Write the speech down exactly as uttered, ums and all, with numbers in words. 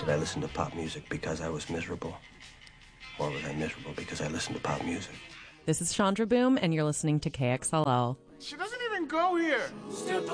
Did I listen to pop music because I was miserable? Or was I miserable because I listened to pop music? This is Chandra Boom, and you're listening to K X L L. She doesn't even go here.